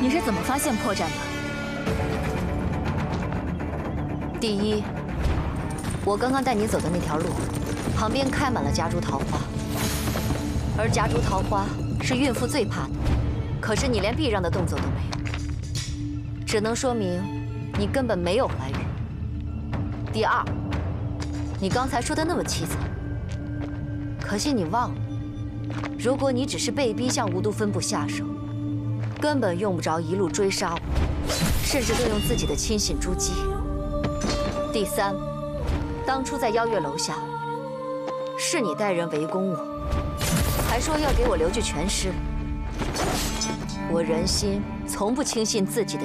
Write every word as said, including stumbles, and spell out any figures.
你是怎么发现破绽的？第一，我刚刚带你走的那条路，旁边开满了夹竹桃花，而夹竹桃花是孕妇最怕的，可是你连避让的动作都没有，只能说明你根本没有怀孕。第二，你刚才说的那么凄惨，可惜你忘了，如果你只是被逼向无毒分部下手，根本用不着一路追杀我，甚至动用自己的亲信朱姬。第三，当初在邀月楼下，是你带人围攻我，还说要给我留具全尸。我人心从不轻信自己的